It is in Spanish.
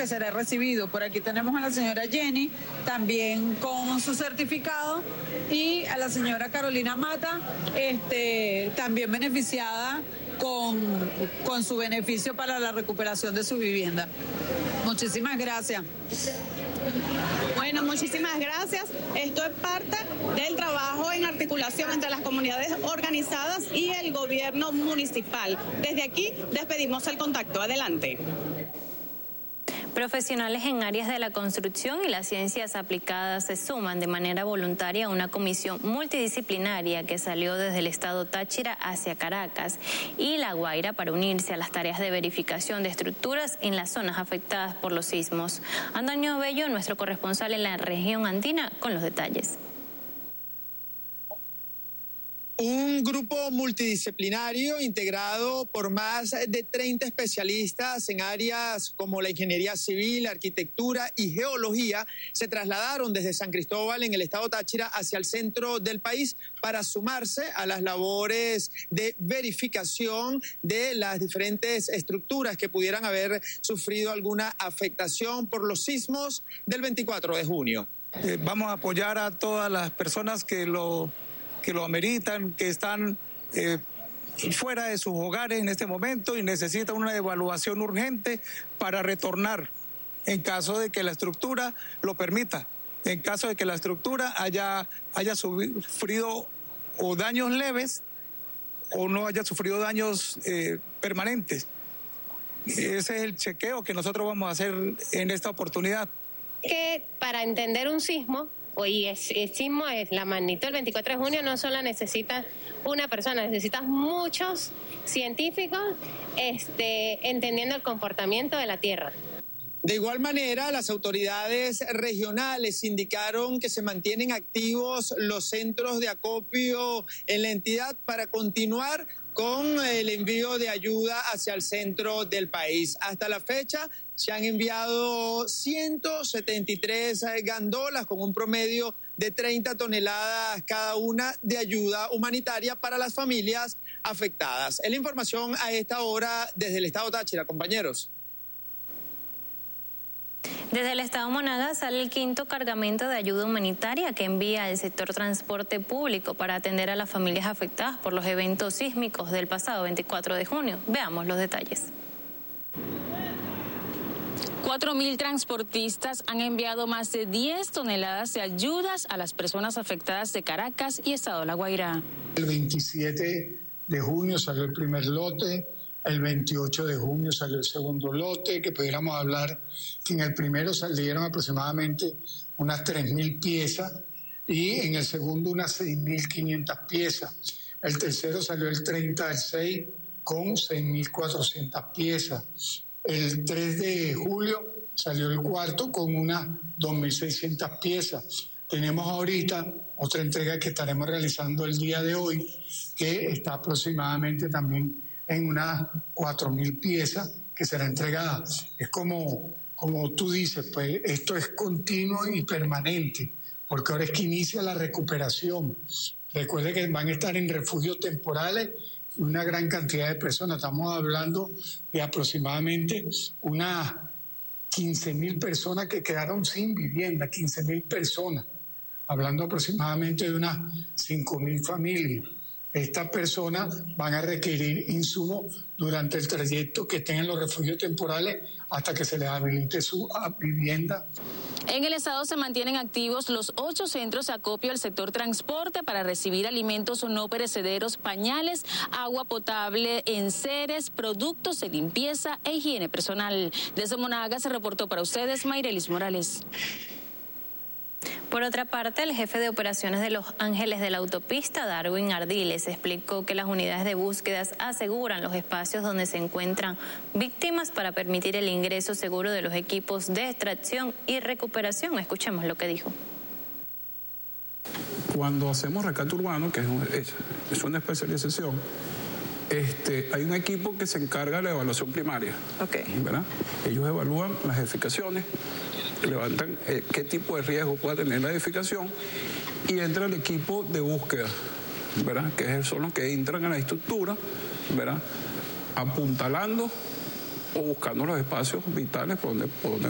que será recibido. Por aquí tenemos a la señora Jenny, también con su certificado, y a la señora Carolina Mata, también beneficiada con su beneficio para la recuperación de su vivienda. Muchísimas gracias. Bueno, muchísimas gracias. Esto es parte del trabajo en articulación entre las comunidades organizadas y el gobierno municipal. Desde aquí despedimos el contacto. Adelante. Profesionales en áreas de la construcción y las ciencias aplicadas se suman de manera voluntaria a una comisión multidisciplinaria que salió desde el estado Táchira hacia Caracas y La Guaira para unirse a las tareas de verificación de estructuras en las zonas afectadas por los sismos. Antonio Bello, nuestro corresponsal en la región andina, con los detalles. Un grupo multidisciplinario integrado por más de 30 especialistas en áreas como la ingeniería civil, arquitectura y geología se trasladaron desde San Cristóbal en el estado Táchira hacia el centro del país para sumarse a las labores de verificación de las diferentes estructuras que pudieran haber sufrido alguna afectación por los sismos del 24 de junio. Vamos a apoyar a todas las personas que lo ameritan, que están fuera de sus hogares en este momento y necesitan una evaluación urgente para retornar en caso de que la estructura lo permita, en caso de que la estructura haya sufrido o daños leves o no haya sufrido daños permanentes. Ese es el chequeo que nosotros vamos a hacer en esta oportunidad. Que para entender un sismo, y el sismo es la magnitud del 24 de junio, no solo necesitas una persona, necesitas muchos científicos entendiendo el comportamiento de la Tierra. De igual manera, las autoridades regionales indicaron que se mantienen activos los centros de acopio en la entidad para continuar con el envío de ayuda hacia el centro del país. Hasta la fecha se han enviado 173 gandolas con un promedio de 30 toneladas cada una de ayuda humanitaria para las familias afectadas. Es la información a esta hora desde el estado Táchira, compañeros. Desde el estado Monagas sale el 5º cargamento de ayuda humanitaria que envía el sector transporte público para atender a las familias afectadas por los eventos sísmicos del pasado 24 de junio. Veamos los detalles. 4.000 transportistas han enviado más de 10 toneladas de ayudas a las personas afectadas de Caracas y estado La Guaira. El 27 de junio salió el primer lote. El 28 de junio salió el segundo lote, que pudiéramos hablar que en el primero salieron aproximadamente unas 3.000 piezas y en el segundo unas 6.500 piezas. El tercero salió el 30 del 6 con 6.400 piezas. El 3 de julio salió el cuarto con unas 2.600 piezas. Tenemos ahorita otra entrega que estaremos realizando el día de hoy, que está aproximadamente también en unas 4.000 piezas que será entregada. Es como tú dices, pues esto es continuo y permanente, porque ahora es que inicia la recuperación. Recuerde que van a estar en refugios temporales una gran cantidad de personas. Estamos hablando de aproximadamente unas 15.000 personas que quedaron sin vivienda, 15.000 personas, hablando aproximadamente de unas 5.000 familias. Estas personas van a requerir insumos durante el trayecto que estén en los refugios temporales hasta que se les habilite su vivienda. En el estado se mantienen activos los 8 centros de acopio del sector transporte para recibir alimentos no perecederos, pañales, agua potable, enseres, productos de limpieza e higiene personal. Desde Monagas se reportó para ustedes Mayrelis Morales. Por otra parte, el jefe de operaciones de Los Ángeles de la autopista, Darwin Ardiles, explicó que las unidades de búsquedas aseguran los espacios donde se encuentran víctimas para permitir el ingreso seguro de los equipos de extracción y recuperación. Escuchemos lo que dijo. Cuando hacemos rescate urbano, que es una especialización, hay un equipo que se encarga de la evaluación primaria. ¿Verdad? Ellos evalúan las edificaciones, levantan qué tipo de riesgo puede tener la edificación y entra el equipo de búsqueda, ¿verdad? Que son los que entran a la estructura, ¿verdad? Apuntalando o buscando los espacios vitales por donde